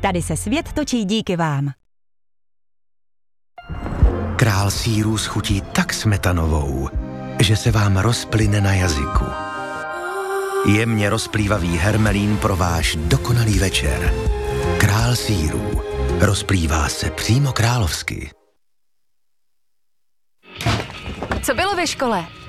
Tady se svět točí díky vám. Král sýrů schutí tak smetanovou, že se vám rozplyne na jazyku. Jemně rozplývavý hermelín pro váš dokonalý večer. Král sýrů. Rozplývá se přímo královsky. Co bylo ve škole?